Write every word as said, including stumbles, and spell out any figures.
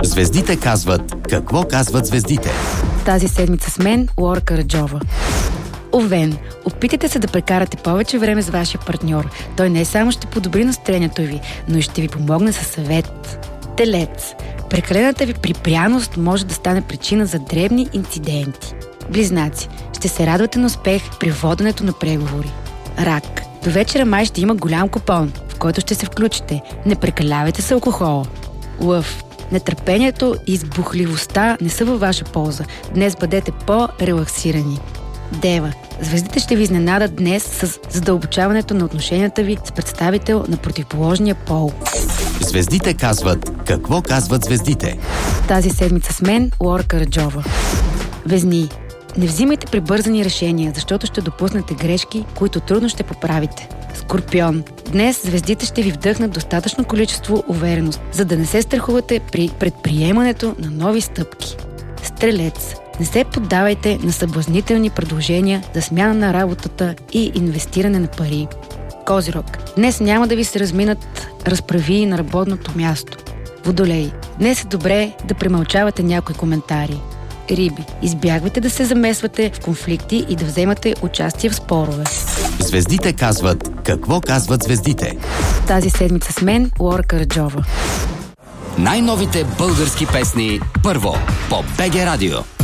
Звездите казват какво казват звездите. Тази седмица с мен Лора Караджова. Овен, опитайте се да прекарате повече време с вашия партньор. Той не само ще подобри настроението ви, но и ще ви помогне със съвет. Телец, прекалената ви припряност може да стане причина за дребни инциденти. Близнаци, ще се радвате на успех при воденето на преговори. Рак, до вечера май ще има голям купон, в който ще се включите. Не прекалявайте с алкохола. Лъв, нетърпението и избухливостта не са във ваша полза. Днес бъдете по-релаксирани. Дева, звездите ще ви изненадат днес с задълбочаването на отношенията ви с представител на противоположния пол. Звездите казват какво казват звездите. Тази седмица с мен Лора Караджова. Везни, не взимайте прибързани решения, защото ще допуснете грешки, които трудно ще поправите. Скорпион, днес звездите ще ви вдъхнат достатъчно количество увереност, за да не се страхувате при предприемането на нови стъпки. Стрелец, не се поддавайте на съблазнителни предложения за смяна на работата и инвестиране на пари. Козирог, днес няма да ви се разминат разправи на работното място. Водолей, днес е добре да премълчавате някои коментари. Риби, избягвайте да се замесвате в конфликти и да вземате участие в спорове. Звездите казват какво казват звездите. Тази седмица с мен Лора Караджова. Най-новите български песни първо по БГ Радио.